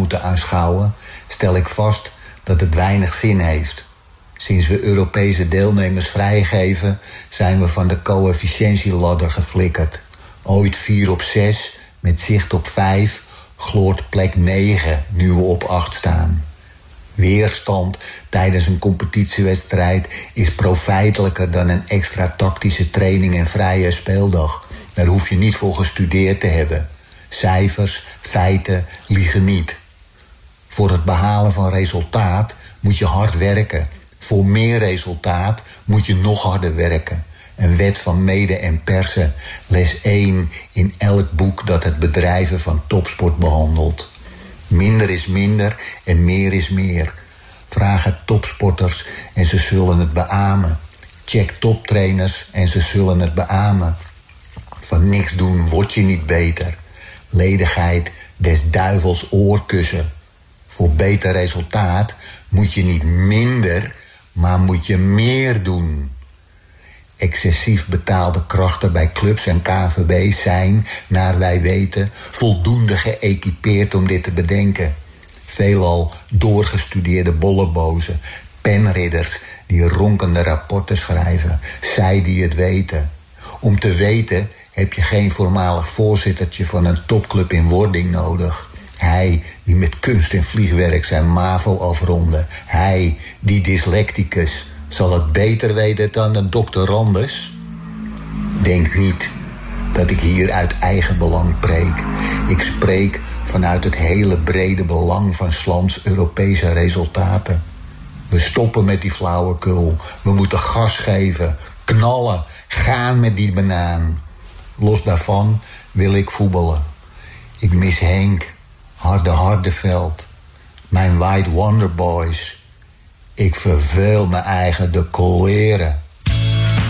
moeten aanschouwen, stel ik vast dat het weinig zin heeft. Sinds we Europese deelnemers vrijgeven, zijn we van de coëfficiëntieladder geflikkerd. Ooit 4 op 6, met zicht op 5, gloort plek 9, nu we op 8 staan. Weerstand tijdens een competitiewedstrijd is profijtelijker dan een extra tactische training en vrije speeldag. Daar hoef je niet voor gestudeerd te hebben. Cijfers, feiten liegen niet. Voor het behalen van resultaat moet je hard werken. Voor meer resultaat moet je nog harder werken. Een wet van mede en persen, les 1 in elk boek dat het bedrijven van topsport behandelt. Minder is minder en meer is meer. Vraag het topsporters en ze zullen het beamen. Check toptrainers en ze zullen het beamen. Van niks doen word je niet beter. Ledigheid des duivels oorkussen. Voor beter resultaat moet je niet minder, maar moet je meer doen. Excessief betaalde krachten bij clubs en KNVB's zijn, naar wij weten, voldoende geëquipeerd om dit te bedenken. Veelal doorgestudeerde bollebozen, penridders die ronkende rapporten schrijven, zij die het weten. Om te weten heb je geen voormalig voorzittertje van een topclub in wording nodig. Hij die met kunst en vliegwerk zijn MAVO afronde. Hij, die dyslecticus, zal het beter weten dan een doctorandus? Denk niet dat ik hier uit eigen belang preek. Ik spreek vanuit het hele brede belang van 's lands Europese resultaten. We stoppen met die flauwekul. We moeten gas geven, knallen, gaan met die banaan. Los daarvan wil ik voetballen. Ik mis Henk, Hardeveld, mijn White Wonder Boys. Ik verveel me eigen de koleren.